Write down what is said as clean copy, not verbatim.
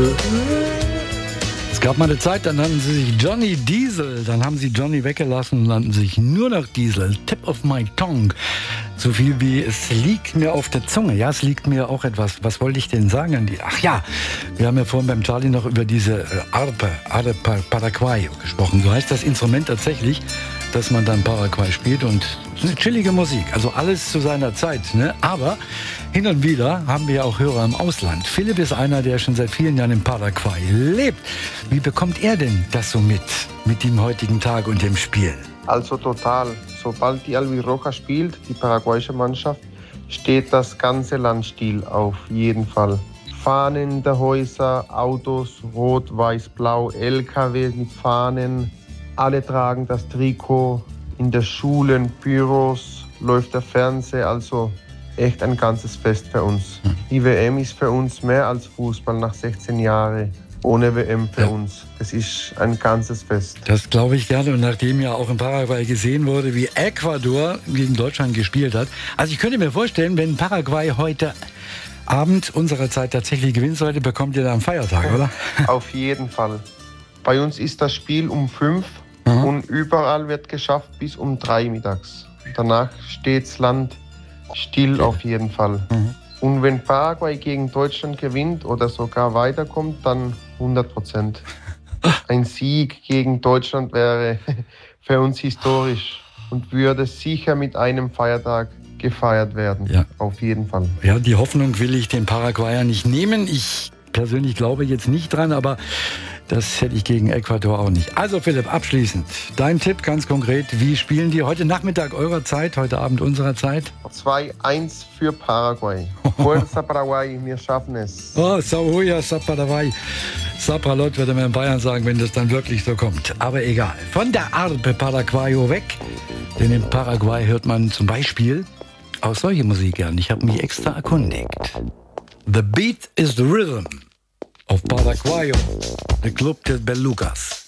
Diesel. Es gab mal eine Zeit, dann nannten sie sich Johnny Diesel. Dann haben sie Johnny weggelassen und nannten sich nur noch Diesel. Tip of my tongue. So viel wie es liegt mir auf der Zunge. Ja, es liegt mir auch etwas. Was wollte ich denn sagen? Ach ja, wir haben ja vorhin beim Charlie noch über diese Arpe Paraguayo gesprochen. So heißt das Instrument tatsächlich, dass man dann Paraguay spielt, und eine chillige Musik. Also alles zu seiner Zeit, ne? Aber hin und wieder haben wir ja auch Hörer im Ausland. Philipp ist einer, der schon seit vielen Jahren in Paraguay lebt. Wie bekommt er denn das so mit dem heutigen Tag und dem Spiel? Also total. Sobald die Albirroja spielt, die paraguayische Mannschaft, steht das ganze Land still, auf jeden Fall. Fahnen in der Häuser, Autos, rot, weiß, blau, LKW mit Fahnen. Alle tragen das Trikot. In der Schulen, Büros läuft der Fernseher, also echt ein ganzes Fest für uns. Die WM ist für uns mehr als Fußball nach 16 Jahren. Ohne WM für uns. Das ist ein ganzes Fest. Das glaube ich gerne. Und nachdem ja auch in Paraguay gesehen wurde, wie Ecuador gegen Deutschland gespielt hat. Also ich könnte mir vorstellen, wenn Paraguay heute Abend unserer Zeit tatsächlich gewinnen sollte, bekommt ihr da einen Feiertag, oder? Auf jeden Fall. Bei uns ist das Spiel um 5 und überall wird geschafft bis um 3 mittags. Danach steht das Land still auf jeden Fall. Und wenn Paraguay gegen Deutschland gewinnt oder sogar weiterkommt, dann 100%. Ein Sieg gegen Deutschland wäre für uns historisch und würde sicher mit einem Feiertag gefeiert werden. Ja. Auf jeden Fall. Ja, die Hoffnung will ich den Paraguayern nicht nehmen. Ich persönlich glaube jetzt nicht dran, aber das hätte ich gegen Ecuador auch nicht. Also Philipp, abschließend, dein Tipp ganz konkret. Wie spielen die heute Nachmittag eurer Zeit, heute Abend unserer Zeit? 2-1 für Paraguay. Fuerza Paraguay, wir schaffen es. Oh, Sauhuya, Paraguay. Sapralot würde man in Bayern sagen, wenn das dann wirklich so kommt. Aber egal. Von der Arpe Paraguayo weg. Denn in Paraguay hört man zum Beispiel auch solche Musik gern. Ich habe mich extra erkundigt. The beat is the rhythm of Paraguayo, the Club de Belugas.